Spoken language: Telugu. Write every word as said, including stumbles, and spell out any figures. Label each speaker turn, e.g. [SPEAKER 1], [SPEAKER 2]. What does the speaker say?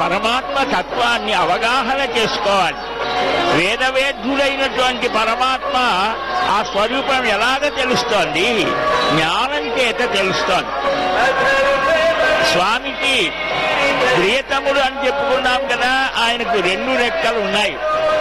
[SPEAKER 1] పరమాత్మ తత్వాన్ని అవగాహన చేసుకోవాలి. వేదవేద్యుడైనటువంటి పరమాత్మ ఆ స్వరూపం ఎలాగ తెలుస్తోంది? జ్ఞానం చేత తెలుస్తోంది. స్వామికి ప్రియతముడు అని చెప్పుకున్నాం కదా, ఆయనకు రెండు రెక్కలు ఉన్నాయి.